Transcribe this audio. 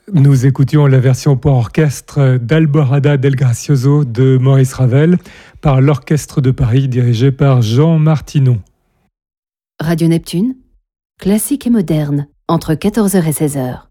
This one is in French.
Nous écoutions la version pour orchestre d'Alborada del Gracioso de Maurice Ravel par l'Orchestre de Paris dirigé par Jean Martinon. Radio Neptune, classique et moderne, entre 14h et 16h.